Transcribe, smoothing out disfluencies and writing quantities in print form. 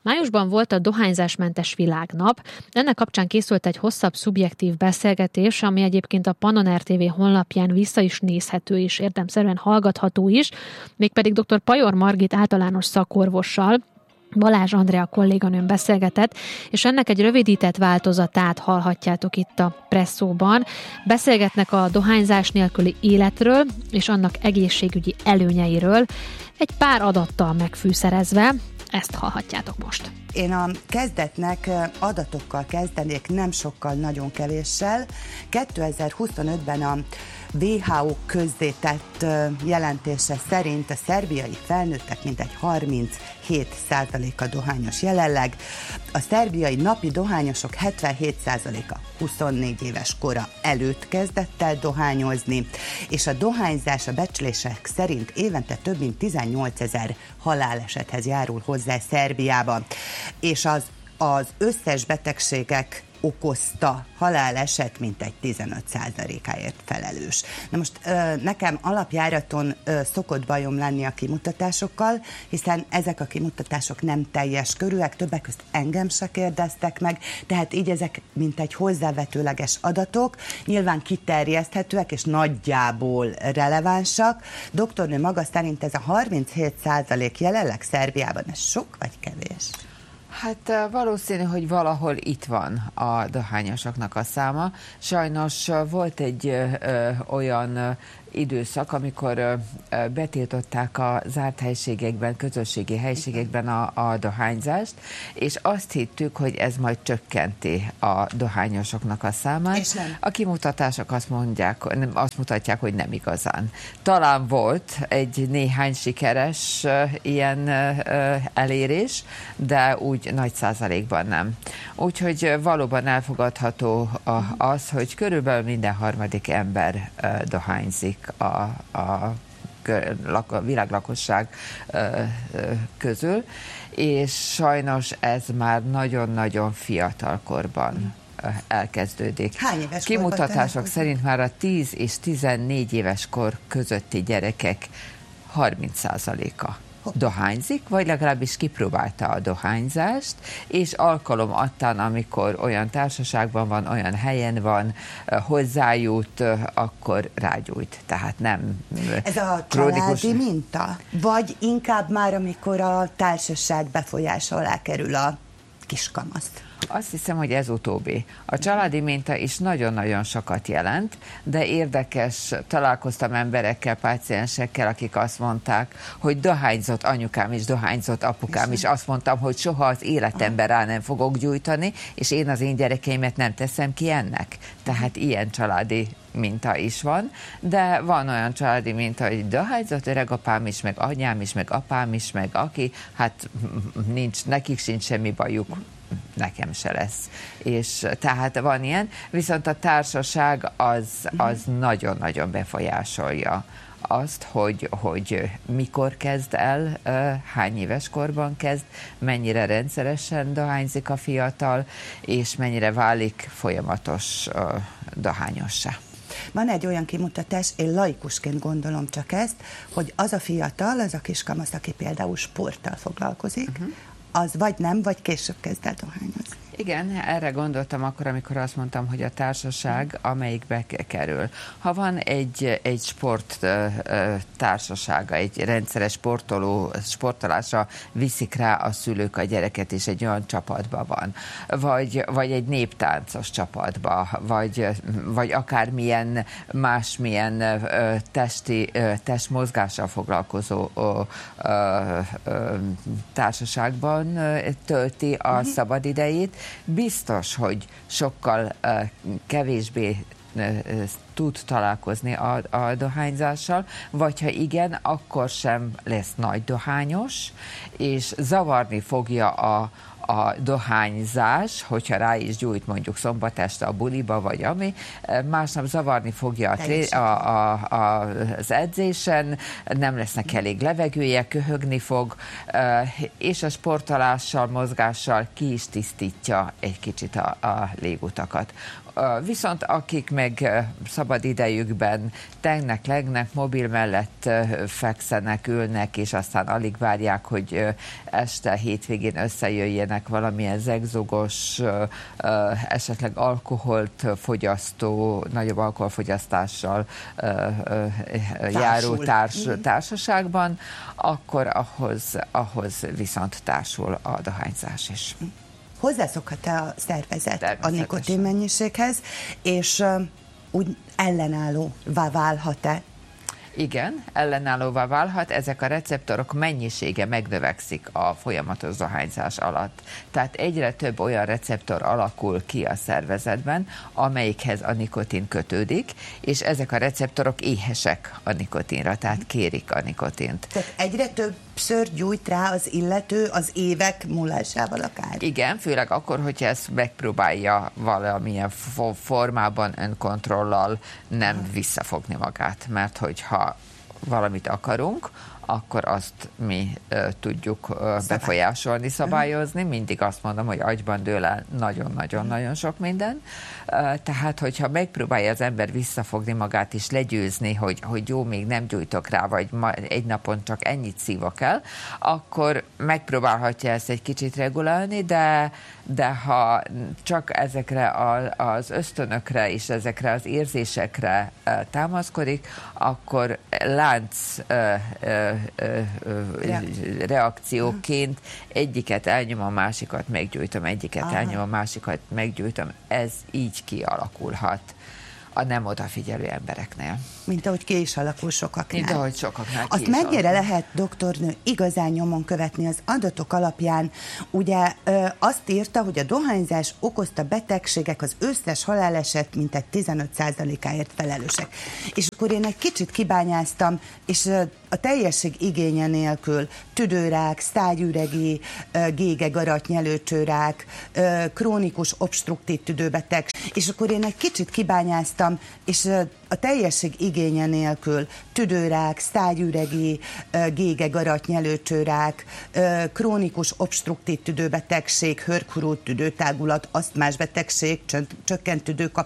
Májusban volt a Dohányzásmentes Világnap. Ennek kapcsán készült egy hosszabb szubjektív beszélgetés, ami egyébként a Pannon RTV honlapján vissza is nézhető és érdemszerűen hallgatható is, mégpedig dr. Pajor Margit általános szakorvossal, Balázs Andrea kolléganőm beszélgetett, és ennek egy rövidített változatát hallhatjátok itt a Presszóban. Beszélgetnek a dohányzás nélküli életről és annak egészségügyi előnyeiről, egy pár adattal megfűszerezve. Ezt hallhatjátok most. Én a kezdetnek adatokkal kezdenék, nem sokkal, nagyon kevéssel. 2025-ben a WHO közzétett jelentése szerint a szerbiai felnőttek mintegy 37%-a dohányos jelenleg. A szerbiai napi dohányosok 77%-a 24 éves kora előtt kezdett el dohányozni, és a dohányzás a becslések szerint évente több mint 18 000 halálesethez járul hozzá Szerbiában. És az összes betegségek okozta haláleset mintegy 15%-áért felelős. Na most nekem alapjáraton szokott bajom lenni a kimutatásokkal, hiszen ezek a kimutatások nem teljes körűek, többek közt engem se kérdeztek meg, tehát így ezek mintegy hozzávetőleges adatok, nyilván kiterjeszthetőek és nagyjából relevánsak. Doktornő maga szerint ez a 37% jelenleg Szerbiában, ez sok vagy kevés? Hát valószínű, hogy valahol itt van a dohányosoknak a száma. Sajnos volt egy olyan időszak, amikor betiltották a zárt helységekben, közösségi helységekben a dohányzást, és azt hittük, hogy ez majd csökkenti a dohányosoknak a számát. És nem. A kimutatások azt mutatják, hogy nem igazán. Talán volt egy néhány sikeres ilyen elérés, de úgy nagy százalékban nem. Úgyhogy valóban elfogadható az, hogy körülbelül minden harmadik ember dohányzik a világlakosság közül, és sajnos ez már nagyon-nagyon fiatal korban elkezdődik. Hány éves Kimutatások szerint már a 10 és 14 éves kor közötti gyerekek 30%-a dohányzik, vagy legalábbis kipróbálta a dohányzást, és alkalom adtán, amikor olyan társaságban van, olyan helyen van, hozzájut, akkor rágyújt. Tehát nem ez a családi minta? Vagy inkább már, amikor a társaság befolyása alá kerül a kiskamasz? Azt hiszem, hogy ez utóbbi. A családi minta is nagyon-nagyon sokat jelent, de érdekes, találkoztam emberekkel, páciensekkel, akik azt mondták, hogy dohányzott anyukám és dohányzott apukám, és azt mondtam, hogy soha az életemben rá nem fogok gyújtani, és én az én gyerekeimet nem teszem ki ennek. Tehát ilyen családi minta is van, de van olyan családi minta, hogy dohányzott öregapám is, meg anyám is, meg apám is, meg aki, hát nekik sincs semmi bajuk, nekem se lesz. És tehát van ilyen, viszont a társaság az nagyon-nagyon befolyásolja azt, hogy mikor kezd el, hány éves korban kezd, mennyire rendszeresen dohányzik a fiatal, és mennyire válik folyamatos dohányossá. Van egy olyan kimutatás, én laikusként gondolom csak ezt, hogy az a fiatal, az a kiskamasz, aki például sporttal foglalkozik, az vagy nem, vagy később kezd el dohányozni. Igen, erre gondoltam akkor, amikor azt mondtam, hogy a társaság, amelyikbe kerül. Ha van egy sport társasága, egy rendszeres sportolásra viszik rá a szülők a gyereket, és egy olyan csapatban van, vagy egy néptáncos csapatban, vagy akármilyen másmilyen testmozgással foglalkozó társaságban tölti a szabadidejét, biztos, hogy sokkal kevésbé tud találkozni a dohányzással, vagy ha igen, akkor sem lesz nagy dohányos, és zavarni fogja a dohányzás, hogyha rá is gyújt mondjuk szombat este a buliba, vagy ami, másnap zavarni fogja az edzésen, nem lesznek elég levegője, köhögni fog, és a sportolással, mozgással ki is tisztítja egy kicsit a légutakat. Viszont akik meg szabad idejükben tegnek, legnek, mobil mellett fekszenek, ülnek, és aztán alig várják, hogy este, hétvégén összejöjjenek valamilyen zegzugos, esetleg alkoholt fogyasztó, nagyobb alkoholfogyasztással járó társaságban, akkor ahhoz viszont társul a dohányzás is. Hozzászokhat-e a szervezet a nikotin mennyiséghez, és úgy ellenállóvá válhat-e? Igen, ellenállóvá válhat, ezek a receptorok mennyisége megnövekszik a folyamatos dohányzás alatt. Tehát egyre több olyan receptor alakul ki a szervezetben, amelyikhez a nikotin kötődik, és ezek a receptorok éhesek a nikotinra, tehát kérik a nikotint. Tehát egyre többször gyújt rá az illető az évek múlásával akár? Igen, főleg akkor, hogyha ezt megpróbálja valamilyen formában önkontrollal nem visszafogni magát, mert hogyha valamit akarunk, akkor azt mi tudjuk befolyásolni, szabályozni. Mindig azt mondom, hogy agyban dől el nagyon-nagyon-nagyon sok minden. Tehát, hogyha megpróbálja az ember visszafogni magát és legyőzni, hogy jó, még nem gyújtok rá, vagy egy napon csak ennyit szívok el, akkor megpróbálhatja ezt egy kicsit regulálni, de ha csak ezekre az ösztönökre és ezekre az érzésekre támaszkodik, akkor lánc reakcióként egyiket elnyom, a másikat meggyújtom, elnyom, a másikat meggyújtom. Ez így kialakulhat a nem odafigyelő embereknél. Mint ahogy ki is alakul sokaknál. Mint ahogy sokaknál. Azt mennyire lehet, doktornő, igazán nyomon követni az adatok alapján? Ugye azt írta, hogy a dohányzás okozta betegségek az összes haláleset mintegy 15%-áért felelősek. És akkor én egy kicsit kibányáztam, és a teljesség igénye nélkül tüdőrák, szájüregi, gége, garatnyelőcsőrák, krónikus obstruktív tüdőbeteg, és akkor én egy kicsit kibányáztam, és a teljesség igénye nélkül tüdőrák, szájüregi, gége, garatnyelőcsőrák, krónikus obstruktív tüdőbetegség, hörkurút tüdőtágulat, asztmás betegség, csökkent tüdőkapcsolat,